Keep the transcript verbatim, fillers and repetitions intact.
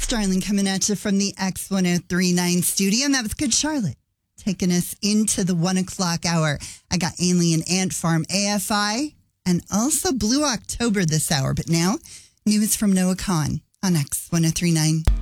Starling coming at you from the X ten thirty-nine studio. And that was Good Charlotte taking us into the one o'clock hour. I got Alien Ant Farm A F I and also Blue October this hour. But now, news from Noah Kahn on X ten thirty-nine.